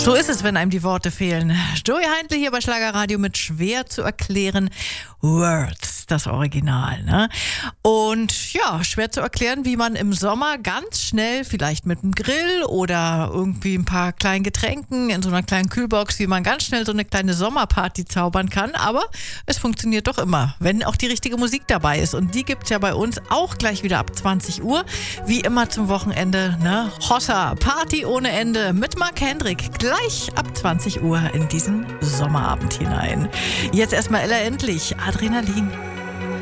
So ist es, wenn einem die Worte fehlen. Joey Heindl hier bei Schlagerradio mit schwer zu erklären Words, das Original, ne? Und ja, schwer zu erklären, wie man im Sommer ganz schnell, vielleicht mit einem Grill oder irgendwie ein paar kleinen Getränken in so einer kleinen Kühlbox, wie man ganz schnell so eine kleine Sommerparty zaubern kann. Aber es funktioniert doch immer, wenn auch die richtige Musik dabei ist. Und die gibt's ja bei uns auch gleich wieder ab 20 Uhr. Wie immer zum Wochenende, ne? Hossa, Party ohne Ende mit Mark Hendrik. Gleich ab 20 Uhr in diesen Sommerabend hinein. Jetzt erstmal Ella Endlich, Adrenalin.